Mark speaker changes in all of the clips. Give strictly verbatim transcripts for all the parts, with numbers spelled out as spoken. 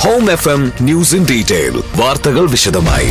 Speaker 1: Home F M News in Detail. വാർത്തകൾ വിശദമായി.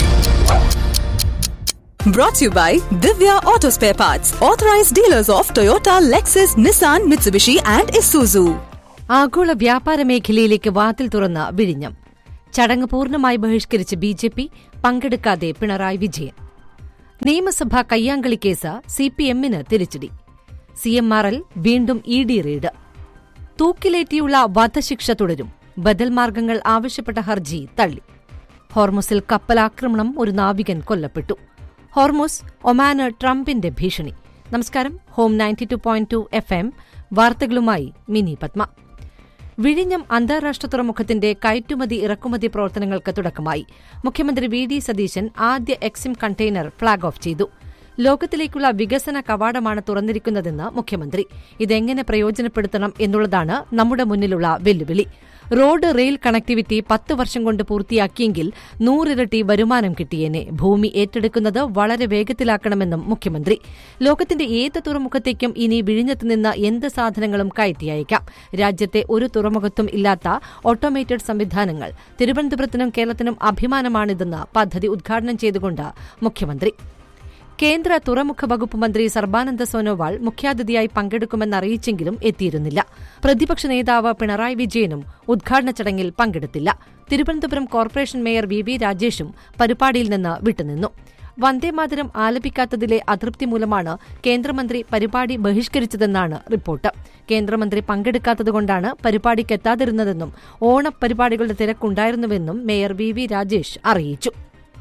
Speaker 2: Brought to you by Divya Auto Spare Parts, authorized dealers of Toyota, Lexus, Nissan, Mitsubishi and Isuzu.
Speaker 3: ആഗോള വ്യാപാര മേഖലയിലേക്ക് വാതിൽ തുറന്ന വിഴിഞ്ഞം. ചടങ്ങ് പൂർണ്ണമായി ബഹിഷ്കരിച്ച് B J P, പങ്കെടുക്കാതെ Pinarayi Vijayan. നിയമസഭാ കയ്യാങ്കളി കേസ് സി പി എമ്മിന് തിരിച്ചടി. സി എം ആർ എൽ വീണ്ടും ഇ ഡി റെയ്ഡ്. തൂക്കിലേറ്റിയുള്ള വധശിക്ഷ തുടരും. ബദൽ മാർഗങ്ങൾ ആവശ്യപ്പെട്ട ഹർജി തള്ളി. ഹോർമുസിൽ കപ്പലാക്രമണം, ഒരു നാവികൻ കൊല്ലപ്പെട്ടു. ഹോർമുസ് ഒമാന് ട്രംപിന്റെ ഭീഷണി. നമസ്കാരം. Home ninety two point two F M വാർത്തകളുമായി മിനി പത്മ. വിഴിഞ്ഞം അന്താരാഷ്ട്ര തുറമുഖത്തിന്റെ കയറ്റുമതി ഇറക്കുമതി പ്രവർത്തനങ്ങൾക്ക് തുടക്കമായി. മുഖ്യമന്ത്രി വി ഡി സതീശൻ ആദ്യ എക്സിം കണ്ടെയ്നർ ഫ്ളാഗ് ഓഫ് ചെയ്തു. ലോകത്തിലേക്കുള്ള വികസന കവാടമാണ് തുറന്നിരിക്കുന്നതെന്ന് മുഖ്യമന്ത്രി. ഇതെങ്ങനെ പ്രയോജനപ്പെടുത്തണം എന്നുള്ളതാണ് നമ്മുടെ മുന്നിലുള്ള വെല്ലുവിളി. റോഡ് റെയിൽ കണക്ടിവിറ്റി പത്ത് വർഷം കൊണ്ട് പൂർത്തിയാക്കിയെങ്കിൽ നൂറിരട്ടി വരുമാനം കിട്ടിയേനെ. ഭൂമി ഏറ്റെടുക്കുന്നത് വളരെ വേഗത്തിലാക്കണമെന്നും മുഖ്യമന്ത്രി. ലോകത്തിന്റെ ഏത് തുറമുഖത്തേക്കും ഇനി വിഴിഞ്ഞത്ത് നിന്ന് എന്ത് സാധനങ്ങളും കയറ്റി അയക്കാം. രാജ്യത്തെ ഒരു തുറമുഖത്തും ഇല്ലാത്ത ഓട്ടോമേറ്റഡ് സംവിധാനങ്ങൾ. തിരുവനന്തപുരത്തിനും കേരളത്തിനും അഭിമാനമാണിതെന്ന് പദ്ധതി ഉദ്ഘാടനം ചെയ്തുകൊണ്ട് മുഖ്യമന്ത്രി. കേന്ദ്ര തുറമുഖ വകുപ്പ് മന്ത്രി സർബാനന്ദ സോനോവാൾ മുഖ്യാതിഥിയായി പങ്കെടുക്കുമെന്നറിയിച്ചെങ്കിലും എത്തിയിരുന്നില്ല. പ്രതിപക്ഷ നേതാവ് പിണറായി വിജയനും ഉദ്ഘാടന ചടങ്ങിൽ പങ്കെടുത്തില്ല. Thiruvananthapuram corporation mayor V V രാജേഷും പരിപാടിയിൽ നിന്ന് വിട്ടുനിന്നു. വന്ദേമാതരം ആലപിക്കാത്തതിലെ അതൃപ്തി മൂലമാണ് കേന്ദ്രമന്ത്രി പരിപാടി ബഹിഷ്കരിച്ചതെന്നാണ് റിപ്പോർട്ട്. കേന്ദ്രമന്ത്രി പങ്കെടുക്കാത്തതുകൊണ്ടാണ് പരിപാടിക്കെത്താതിരുന്നതെന്നും ഓണപരിപാടികളുടെ തിരക്കുണ്ടായിരുന്നുവെന്നും മേയർ വി വി രാജേഷ് അറിയിച്ചു.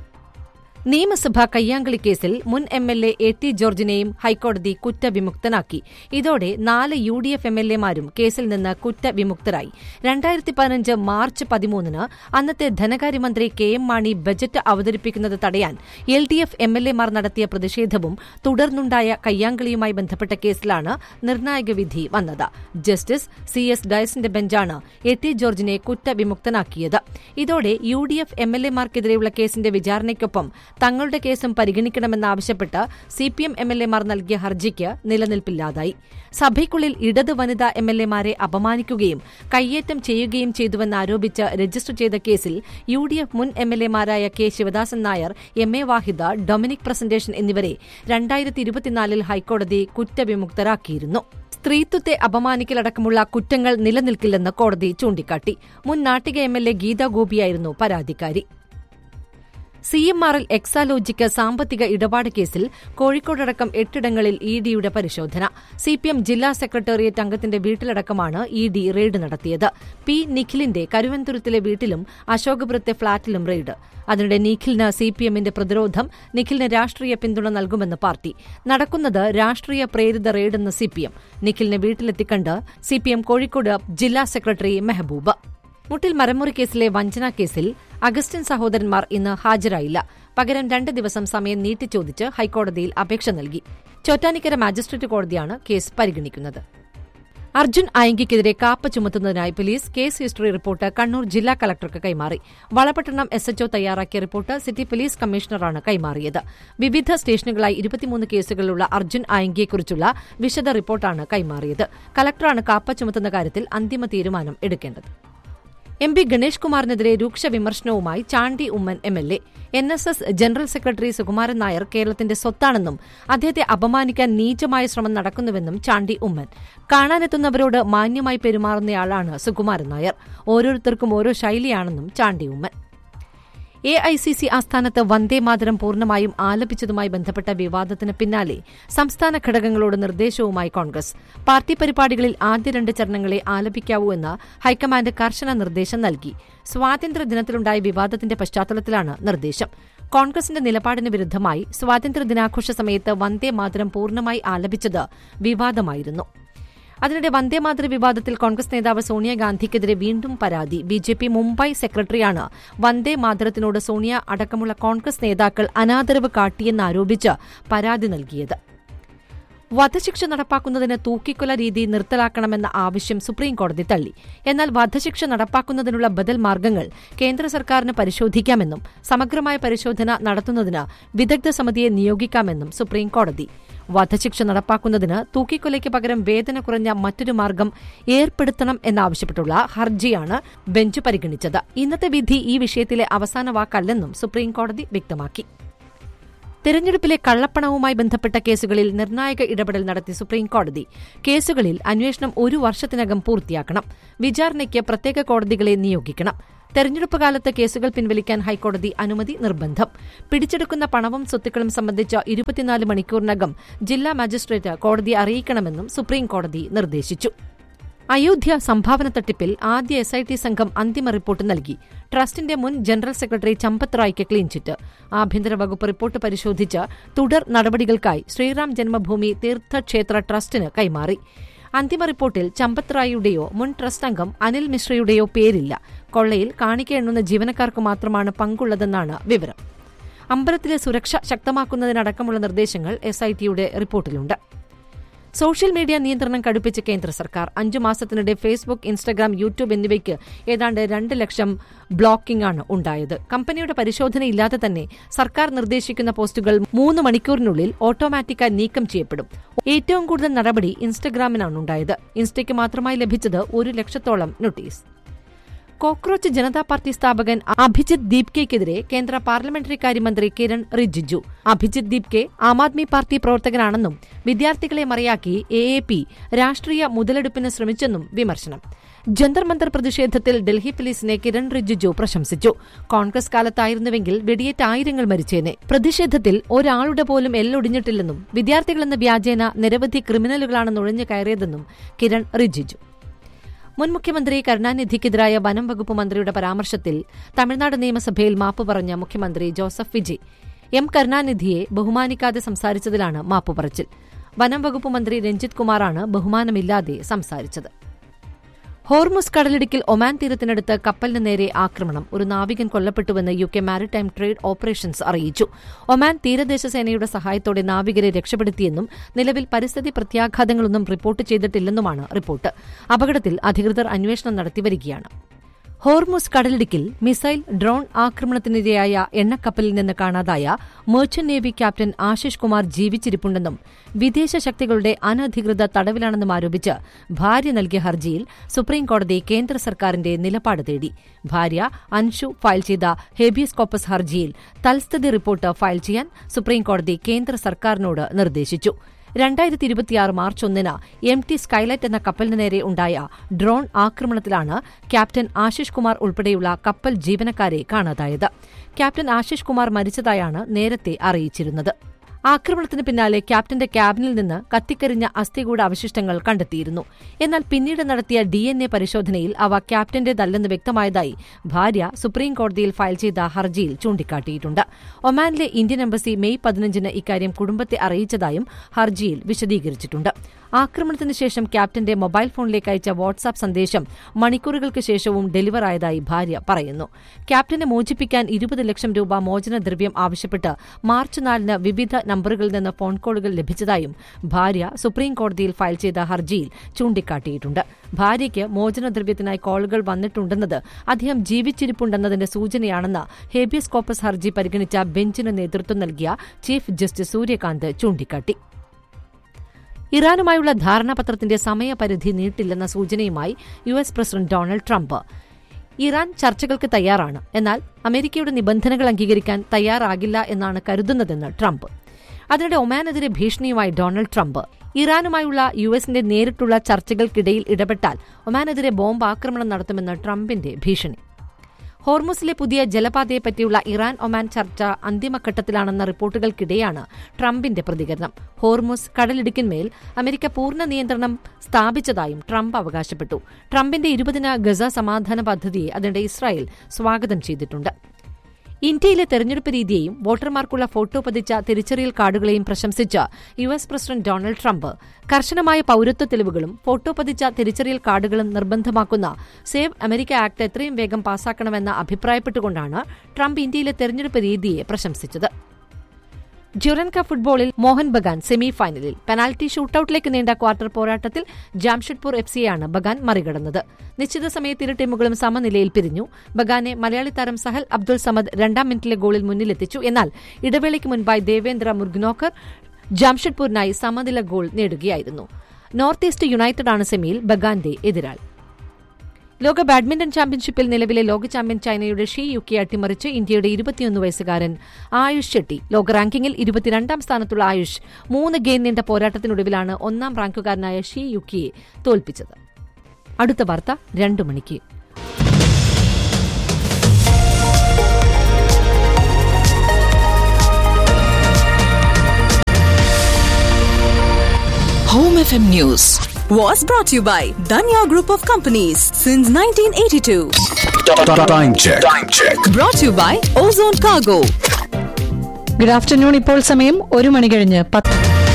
Speaker 3: നിയമസഭാ കയ്യാങ്കളി കേസിൽ മുൻ M L A A T ജോർജിനെയും ഹൈക്കോടതി കുറ്റവിമുക്തനാക്കി. ഇതോടെ നാല് U D F M L എമാരും കേസിൽ നിന്ന് കുറ്റവിമുക്തരായി. രണ്ടായിരത്തി പതിനഞ്ച് മാർച്ച് പതിമൂന്നിന് അന്നത്തെ ധനകാര്യമന്ത്രി കെ എം മാണി ബജറ്റ് അവതരിപ്പിക്കുന്നത് തടയാൻ L D F M L എമാർ നടത്തിയ പ്രതിഷേധവും തുടർന്നുണ്ടായ കയ്യാങ്കളിയുമായി ബന്ധപ്പെട്ട കേസിലാണ് നിർണായക വിധി വന്നത്. ജസ്റ്റിസ് സി എസ് ഡയസിന്റെ ബെഞ്ചാണ് എ ടി ജോർജിനെ കുറ്റവിമുക്തനാക്കിയത്. ഇതോടെ U D F M L എമാർക്കെതിരെയുള്ള കേസിന്റെ വിചാരണയ്ക്കൊപ്പം തങ്ങളുടെ കേസും പരിഗണിക്കണമെന്നാവശ്യപ്പെട്ട് C P M M L എമാർ നൽകിയ ഹർജിക്ക് നിലനിൽപ്പില്ലാതായി. സഭയ്ക്കുള്ളിൽ ഇടത് വനിതാ എം എൽ എമാരെ അപമാനിക്കുകയും കയ്യേറ്റം ചെയ്യുകയും ചെയ്തുവെന്നാരോപിച്ച് രജിസ്റ്റർ ചെയ്ത കേസിൽ യു ഡി എഫ് മുൻ M L എമാരായ K Sivadasan Nair, M A Vahida, Dominic presentation എന്നിവരെ രണ്ടായിരത്തി ഇരുപത്തിനാലിൽ ഹൈക്കോടതി കുറ്റവിമുക്തരാക്കിയിരുന്നു. സ്ത്രീത്വത്തെ അപമാനിക്കലടക്കമുള്ള കുറ്റങ്ങൾ നിലനിൽക്കില്ലെന്ന് കോടതി ചൂണ്ടിക്കാട്ടി. മുൻ Nattika M L A Gita ഗോപിയായിരുന്നു പരാതിക്കാരി. C M R L Exalogic സാമ്പത്തിക ഇടപാട് കേസിൽ കോഴിക്കോടടക്കം എട്ടിടങ്ങളിൽ ഇ ഡിയുടെ പരിശോധന. സി പി എം ജില്ലാ സെക്രട്ടേറിയറ്റ് അംഗത്തിന്റെ വീട്ടിലടക്കമാണ് ഇ ഡി റെയ്ഡ് നടത്തിയത്. പി നിഖിലിന്റെ കരുവന്തുരത്തിലെ വീട്ടിലും അശോകപുരത്തെ ഫ്ളാറ്റിലും റെയ്ഡ്. അതിനിടെ നിഖിലിന് സി പി എമ്മിന്റെ പ്രതിരോധം. നിഖിലിന് രാഷ്ട്രീയ പിന്തുണ നൽകുമെന്ന് പാർട്ടി. നടക്കുന്നത് രാഷ്ട്രീയ പ്രേരിത റെയ്ഡെന്ന് C P M. നിഖിലിനെ വീട്ടിലെത്തിക്കണ്ട് C P M Kozhikode ജില്ലാ സെക്രട്ടറി മെഹബൂബ്. മുട്ടിൽ മരമുറി കേസിലെ വഞ്ചനാ കേസിൽ അഗസ്റ്റിൻ സഹോദരന്മാർ ഇന്ന് ഹാജരായില്ല. പകരം രണ്ട് ദിവസം സമയം നീട്ടിച്ചോദിച്ച് ഹൈക്കോടതിയിൽ അപേക്ഷ നൽകി. ചോറ്റാനിക്കര മാജിസ്ട്രേറ്റ് കോടതിയാണ് കേസ് പരിഗണിക്കുന്നത്. Arjun ആയങ്കിക്കെതിരെ KAAPA ചുമത്തുന്നതിനായി police case history report Kannur ജില്ലാ കളക്ടർക്ക് കൈമാറി. വളപട്ടണം എസ് എച്ച്ഒ തയ്യാറാക്കിയ റിപ്പോർട്ട് സിറ്റി പോലീസ് കമ്മീഷണറാണ് കൈമാറിയത്. വിവിധ സ്റ്റേഷനുകളായി ഇരുപത്തിമൂന്ന് കേസുകളിലുള്ള അർജുൻ ആയങ്കിയെക്കുറിച്ചുള്ള വിശദ റിപ്പോർട്ടാണ് കൈമാറിയത്. കളക്ടറാണ് കാപ്പ ചുമത്തുന്ന കാര്യത്തിൽ അന്തിമ തീരുമാനം എടുക്കേണ്ടത്. എം പി ഗണേഷ് കുമാറിനെതിരെ രൂക്ഷ വിമർശനവുമായി Chandy Oommen M L A. N S S general secretary Sukumaran Nair കേരളത്തിന്റെ സ്വത്താണെന്നും അദ്ദേഹത്തെ അപമാനിക്കാൻ നീചമായ ശ്രമം നടക്കുന്നുവെന്നും ചാണ്ടി ഉമ്മൻ. കാണാനെത്തുന്നവരോട് മാന്യമായി പെരുമാറുന്നയാളാണ് സുകുമാരൻ നായർ. ഓരോരുത്തർക്കും ഓരോ ശൈലിയാണെന്നും Chandy Oommen. A I C C ആസ്ഥാനത്ത് വന്ദേമാതരം പൂർണ്ണമായും ആലപിച്ചതുമായി ബന്ധപ്പെട്ട വിവാദത്തിന് പിന്നാലെ സംസ്ഥാന ഘടകങ്ങളോട് നിർദ്ദേശവുമായി കോൺഗ്രസ്. പാർട്ടി പരിപാടികളിൽ ആദ്യ രണ്ട് ചരണങ്ങളെ ആലപിക്കാവൂ എന്ന് ഹൈക്കമാൻഡ് കർശന നിർദ്ദേശം നൽകി. സ്വാതന്ത്ര്യദിനത്തിലുണ്ടായ വിവാദത്തിന്റെ പശ്ചാത്തലത്തിലാണ് നിർദ്ദേശം. കോൺഗ്രസിന്റെ നിലപാടിന് വിരുദ്ധമായി സ്വാതന്ത്ര്യദിനാഘോഷ സമയത്ത് വന്ദേമാതരം പൂർണ്ണമായി ആലപിച്ചത് വിവാദമായിരുന്നു. അതിനിടെ വന്ദേമാതര വിവാദത്തിൽ കോൺഗ്രസ് നേതാവ് സോണിയാഗാന്ധിക്കെതിരെ വീണ്ടും പരാതി. ബി ജെ പി മുംബൈ സെക്രട്ടറിയാണ് വന്ദേമാതരത്തിനോട് സോണിയ അടക്കമുള്ള കോൺഗ്രസ് നേതാക്കൾ അനാദരവ് കാട്ടിയെന്നാരോപിച്ച് പരാതി നൽകിയത്. വധശിക്ഷ നടപ്പാക്കുന്നതിന് തൂക്കിക്കൊല രീതി നിർത്തലാക്കണമെന്ന ആവശ്യം സുപ്രീംകോടതി തള്ളി. എന്നാൽ വധശിക്ഷ നടപ്പാക്കുന്നതിനുള്ള ബദൽ മാർഗ്ഗങ്ങൾ കേന്ദ്ര സർക്കാരിന് പരിശോധിക്കാമെന്നും സമഗ്രമായ പരിശോധന നടത്തുന്നതിന് വിദഗ്ധ സമിതിയെ നിയോഗിക്കാമെന്നും സുപ്രീംകോടതി. വധശിക്ഷ നടപ്പാക്കുന്നതിന് തൂക്കിക്കൊലയ്ക്ക് പകരം വേദന കുറഞ്ഞ മറ്റൊരു മാർഗ്ഗം ഏർപ്പെടുത്തണം എന്നാവശ്യപ്പെട്ടുള്ള ഹർജിയാണ് ബെഞ്ച് പരിഗണിച്ചത്. ഇന്നത്തെ വിധി ഈ വിഷയത്തിലെ അവസാന വാക്കല്ലെന്നും സുപ്രീംകോടതി വ്യക്തമാക്കി. തെരഞ്ഞെടുപ്പിലെ കള്ളപ്പണവുമായി ബന്ധപ്പെട്ട കേസുകളിൽ നിർണായക ഇടപെടൽ നടത്തി സുപ്രീംകോടതി. കേസുകളിൽ അന്വേഷണം ഒരു വർഷത്തിനകം പൂർത്തിയാക്കണം. വിചാരണയ്ക്ക് പ്രത്യേക കോടതികളെ നിയോഗിക്കണം. തെരഞ്ഞെടുപ്പ് കാലത്ത് കേസുകൾ പിൻവലിക്കാൻ ഹൈക്കോടതി അനുമതി നിർബന്ധം. പിടിച്ചെടുക്കുന്ന പണവും സ്വത്തുക്കളും സംബന്ധിച്ച ഇരുപത്തിനാല് മണിക്കൂറിനകം ജില്ലാ മജിസ്ട്രേറ്റ് കോടതിയെ അറിയിക്കണമെന്നും സുപ്രീംകോടതി നിർദ്ദേശിച്ചു. അയോധ്യ സംഭാവന തട്ടിപ്പിൽ ആദ്യ എസ് ഐ ടി സംഘം അന്തിമ റിപ്പോർട്ട് നൽകി. ട്രസ്റ്റിന്റെ മുൻ ജനറൽ സെക്രട്ടറി ചമ്പത് റായ്ക്ക് ക്ലീൻചിറ്റ്. ആഭ്യന്തര വകുപ്പ് റിപ്പോർട്ട് പരിശോധിച്ച് തുടർ നടപടികൾക്കായി ശ്രീറാം ജന്മഭൂമി തീർത്ഥക്ഷേത്ര ട്രസ്റ്റിന് കൈമാറി. അന്തിമ റിപ്പോർട്ടിൽ ചമ്പത് റായിയുടെയോ മുൻ ട്രസ്റ്റ് അംഗം അനിൽ മിശ്രയുടെയോ പേരില്ല. കൊള്ളയിൽ കാണിക്ക എണ്ണുന്ന ജീവനക്കാർക്ക് മാത്രമാണ് പങ്കുള്ളതെന്നാണ് വിവരം. അമ്പലത്തിലെ സുരക്ഷ ശക്തമാക്കുന്നതിനടക്കമുള്ള നിർദ്ദേശങ്ങൾ എസ് ഐ ടിയുടെ റിപ്പോർട്ടിലുണ്ട്. സോഷ്യൽ മീഡിയ നിയന്ത്രണം കടുപ്പിച്ച് കേന്ദ്ര സർക്കാർ. അഞ്ചു മാസത്തിനിടെ ഫേസ്ബുക്ക്, ഇൻസ്റ്റഗ്രാം, യൂട്യൂബ് എന്നിവയ്ക്ക് ഏതാണ്ട് രണ്ട് ലക്ഷം ബ്ലോക്കിംഗാണ് ഉണ്ടായത്. കമ്പനിയുടെ പരിശോധനയില്ലാതെ തന്നെ സർക്കാർ നിർദ്ദേശിക്കുന്ന പോസ്റ്റുകൾ മൂന്ന് മണിക്കൂറിനുള്ളിൽ ഓട്ടോമാറ്റിക്കായി നീക്കം ചെയ്യപ്പെടും. ഏറ്റവും കൂടുതൽ നടപടി ഇൻസ്റ്റഗ്രാമിനാണുണ്ടായത്. ഇൻസ്റ്റയ്ക്ക് മാത്രമായി ലഭിച്ചത് ഒരു ലക്ഷത്തോളം നോട്ടീസ്. കോക്രോച്ച് ജനതാ പാർട്ടി സ്ഥാപകൻ അഭിജിത് ദീപ്കെയ്ക്കെതിരെ കേന്ദ്ര പാർലമെന്ററി കാര്യമന്ത്രി കിരൺ റിജിജു. അഭിജിത് ദീപ്കെ ആം ആദ്മി പാർട്ടി പ്രവർത്തകനാണെന്നും വിദ്യാർത്ഥികളെ മറയാക്കി എ എ പി രാഷ്ട്രീയ മുതലെടുപ്പിന് ശ്രമിച്ചെന്നും വിമർശനം. ജന്തർ മന്തർ പ്രതിഷേധത്തിൽ ഡൽഹി പോലീസിനെ കിരൺ റിജിജു പ്രശംസിച്ചു. കോൺഗ്രസ് കാലത്തായിരുന്നുവെങ്കിൽ വെടിയേറ്റ് ആയിരങ്ങൾ മരിച്ചേനെ. പ്രതിഷേധത്തിൽ ഒരാളുടെ പോലും എല്ലൊടിഞ്ഞിട്ടില്ലെന്നും വിദ്യാർത്ഥികളെന്ന വ്യാജേന നിരവധി ക്രിമിനലുകളാണ് നുഴഞ്ഞു കയറിയതെന്നും കിരൺ റിജിജു. മുൻ മുഖ്യമന്ത്രി കരുണാനിധിക്കെതിരായ വനം വകുപ്പ് മന്ത്രിയുടെ പരാമർശത്തിൽ തമിഴ്നാട് നിയമസഭയിൽ മാപ്പ് പറഞ്ഞ മുഖ്യമന്ത്രി ജോസഫ് വിജയ്. എം കരുണാനിധിയെ ബഹുമാനിക്കാതെ സംസാരിച്ചതിലാണ് മാപ്പുപറച്ചിൽ. വനം വകുപ്പ് മന്ത്രി രഞ്ജിത് കുമാറാണ് ബഹുമാനമില്ലാതെ സംസാരിച്ചത്. ഹോർമുസ് കടലിടുക്കിൽ ഒമാൻ തീരത്തിനടുത്ത് കപ്പലിന് നേരെ ആക്രമണം. ഒരു നാവികൻ കൊല്ലപ്പെട്ടുവെന്ന് U K maritime trade operations അറിയിച്ചു. ഒമാൻ തീരദേശ സേനയുടെ സഹായത്തോടെ നാവികരെ രക്ഷപ്പെടുത്തിയെന്നും നിലവിൽ പരിസ്ഥിതി പ്രത്യാഘാതങ്ങളൊന്നും റിപ്പോർട്ട് ചെയ്തിട്ടില്ലെന്നുമാണ് റിപ്പോർട്ട്. അപകടത്തിൽ അധികൃതർ അന്വേഷണം നടത്തിവരികയാണ്. ഹോർമുസ് കടലിടുക്കിൽ മിസൈൽ, ഡ്രോൺ ആക്രമണത്തിനിരയായ എണ്ണക്കപ്പലിൽ നിന്ന് കാണാതായ merchant navy captain Ashish Kumar ജീവിച്ചിരിപ്പുണ്ടെന്നും വിദേശ ശക്തികളുടെ അനധികൃത തടവിലാണെന്നും ആരോപിച്ച് ഭാര്യ നൽകിയ ഹർജിയിൽ സുപ്രീംകോടതി കേന്ദ്ര സർക്കാരിന്റെ നിലപാട് തേടി. ഭാര്യ അൻഷു ഫയൽ ചെയ്ത ഹേബിയസ് കോർപ്പസ് ഹർജിയിൽ തൽസ്ഥിതി റിപ്പോർട്ട് ഫയൽ ചെയ്യാൻ സുപ്രീംകോടതി കേന്ദ്ര സർക്കാരിനോട് നിർദ്ദേശിച്ചു. രണ്ടായിരത്തി ഇരുപത്തിയാറ് മാർച്ച് ഒന്നിന് എം ടി സ്കൈലൈറ്റ് എന്ന കപ്പലിന് നേരെ ഉണ്ടായ ഡ്രോൺ ആക്രമണത്തിലാണ് ക്യാപ്റ്റൻ ആശിഷ് കുമാർ ഉൾപ്പെടെയുള്ള കപ്പൽ ജീവനക്കാരെ കാണാതായത്. ക്യാപ്റ്റൻ ആശിഷ് കുമാർ മരിച്ചതായാണ് നേരത്തെ അറിയിച്ചിരുന്നത്. ആക്രമണത്തിന് പിന്നാലെ ക്യാപ്റ്റന്റെ ക്യാബിനിൽ നിന്ന് കത്തിക്കരിഞ്ഞ അസ്ഥികൂട അവശിഷ്ടങ്ങൾ കണ്ടെത്തിയിരുന്നു. എന്നാൽ പിന്നീട് നടത്തിയ ഡി എൻ എ പരിശോധനയിൽ അവ ക്യാപ്റ്റന്റേതല്ലെന്ന് വ്യക്തമായതായി ഭാര്യ സുപ്രീംകോടതിയിൽ ഫയൽ ചെയ്ത ഹർജിയിൽ ചൂണ്ടിക്കാട്ടിയിട്ടുണ്ട്. ഒമാനിലെ ഇന്ത്യൻ എംബസി മെയ് പതിനഞ്ചിന് ഇക്കാര്യം കുടുംബത്തെ അറിയിച്ചതായും ഹർജിയിൽ വിശദീകരിച്ചിട്ടുണ്ട്. ആക്രമണത്തിന് ശേഷം ക്യാപ്റ്റന്റെ മൊബൈൽ ഫോണിലേക്ക് അയച്ച വാട്സാപ്പ് സന്ദേശം മണിക്കൂറുകൾക്ക് ശേഷവും ഡെലിവറായതായി ഭാര്യ പറയുന്നു. ക്യാപ്റ്റനെ മോചിപ്പിക്കാൻ ഇരുപത് ലക്ഷം രൂപ മോചനദ്രവ്യം ആവശ്യപ്പെട്ട് മാർച്ച് നാലിന് വിവിധ നമ്പറുകളിൽ നിന്ന് ഫോൺ കോളുകൾ ലഭിച്ചതായും ഭാര്യ സുപ്രീംകോടതിയിൽ ഫയൽ ചെയ്ത ഹർജിയിൽ ചൂണ്ടിക്കാട്ടിയിട്ടുണ്ട്. ഭാര്യയ്ക്ക് മോചനദ്രവ്യത്തിനായി കോളുകൾ വന്നിട്ടുണ്ടെന്നത് അദ്ദേഹം ജീവിച്ചിരിപ്പുണ്ടെന്നതിന്റെ സൂചനയാണെന്ന് ഹേബിയസ് കോർപ്പസ് ഹർജി പരിഗണിച്ച ബെഞ്ചിന് നേതൃത്വം നൽകിയ ചീഫ് ജസ്റ്റിസ് സൂര്യകാന്ത് ചൂണ്ടിക്കാട്ടി. ഇറാനുമായുള്ള ധാരണാപത്രത്തിന്റെ സമയപരിധി നീട്ടില്ലെന്ന സൂചനയുമായി U S president Donald Trump. Iran ചർച്ചകൾക്ക് തയ്യാറാണ്, എന്നാൽ അമേരിക്കയുടെ നിബന്ധനകൾ അംഗീകരിക്കാൻ തയ്യാറാകില്ല എന്നാണ് കരുതുന്നതെന്ന് ട്രംപ്. അതിനിടെ ഒമാനെതിരെ ഭീഷണിയുമായി ഡൊണാൾഡ് ട്രംപ്. ഇറാനുമായുള്ള യു എസിന്റെ നേരിട്ടുള്ള ചർച്ചകൾക്കിടയിൽ ഇടപെട്ടാൽ ഒമാനെതിരെ ബോംബ് ആക്രമണം നടത്തുമെന്ന് ട്രംപിന്റെ ഭീഷണി. ഹോർമുസിലെ പുതിയ ജലപാതയെപ്പറ്റിയുള്ള ഇറാൻ ഒമാൻ ചർച്ച അന്തിമഘട്ടത്തിലാണെന്ന റിപ്പോർട്ടുകൾക്കിടെയാണ് ട്രംപിന്റെ പ്രതികരണം. ഹോർമുസ് കടലിടുക്കിന്മേൽ അമേരിക്ക പൂർണ്ണ നിയന്ത്രണം സ്ഥാപിച്ചതായും ട്രംപ് അവകാശപ്പെട്ടു. ട്രംപിന്റെ ഇരുപതിന ഗസ സമാധാന പദ്ധതിയെ അതിനിടെ ഇസ്രായേൽ സ്വാഗതം ചെയ്തിട്ടുണ്ട്. ഇന്ത്യയിലെ തെരഞ്ഞെടുപ്പ് രീതിയെയും വോട്ടർമാർക്കുള്ള ഫോട്ടോ പതിച്ച തിരിച്ചറിയൽ കാർഡുകളെയും പ്രശംസിച്ച U S president Donald Trump കർശനമായ പൌരത്വ തെളിവുകളും ഫോട്ടോ പതിച്ച തിരിച്ചറിയൽ കാർഡുകളും നിർബന്ധമാക്കുന്ന സേവ് അമേരിക്ക ആക്ട് എത്രയും വേഗം പാസാക്കണമെന്ന് അഭിപ്രായപ്പെട്ടുകൊണ്ടാണ് ട്രംപ് ഇന്ത്യയിലെ തെരഞ്ഞെടുപ്പ് രീതിയെ പ്രശംസിച്ചത്. ഡ്യൂറൻ കപ്പ് ഫുട്ബോളിൽ മോഹൻ ബഗാൻ സെമി ഫൈനലിൽ പെനാൽറ്റി ഷൂട്ടൌട്ടിലേക്ക് നീണ്ട ക്വാർട്ടർ പോരാട്ടത്തിൽ ജാംഷഡ്പൂർ എഫ് സിയെയാണ് ബഗാൻ മറികടന്നത്. നിശ്ചിത സമയത്ത് ഇരു ടീമുകളും സമനിലയിൽ പിരിഞ്ഞു. ബഗാനെ മലയാളി താരം സഹൽ അബ്ദുൾ സമദ് രണ്ടാം മിനിറ്റിലെ ഗോളിൽ മുന്നിലെത്തിച്ചു. എന്നാൽ ഇടവേളയ്ക്ക് മുൻപായി ദേവേന്ദ്ര മുർഗ്നോക്കർ ജാംഷഡ്പൂരിനായി സമനില ഗോൾ നേടുകയായിരുന്നു. നോർത്ത് ഈസ്റ്റ് യുണൈറ്റഡാണ് സെമിയിൽ ബഗാന്റെ എതിരാളി. ലോക ബാഡ്മിന്റൺ ചാമ്പ്യൻഷിപ്പിൽ നിലവിലെ ലോക ചാമ്പ്യൻ ചൈനയുടെ ഷീ യുക്കിയെ അട്ടിമറിച്ച് ഇന്ത്യയുടെ ഇരുപത്തിയൊന്ന് വയസ്സുകാരൻ ആയുഷ് ഷെട്ടി. ലോക റാങ്കിങ്ങിൽ ഇരുപത്തിരണ്ടാം സ്ഥാനത്തുള്ള ആയുഷ് മൂന്ന് ഗെയിം നീണ്ട പോരാട്ടത്തിനൊടുവിലാണ് ഒന്നാം റാങ്കുകാരനായ ഷീ യുക്കിയെ തോൽപ്പിച്ചത്. അടുത്ത വാർത്ത രണ്ടു മണിക്ക്.
Speaker 2: Home F M News was brought to you by Danya Group of Companies since nineteen eighty-two.
Speaker 1: Time check. Time check.
Speaker 2: Brought to you by Ozone Cargo.
Speaker 4: Good afternoon. ഇപ്പോൾ സമയം ഒരു മണി കഴിഞ്ഞ് പത്ത്.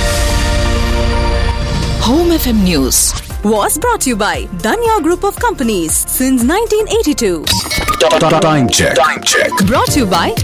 Speaker 2: Home F M News was brought to you by Danya Group of Companies since nineteen eighty-two.
Speaker 1: Time check. Time check.
Speaker 2: Brought to you by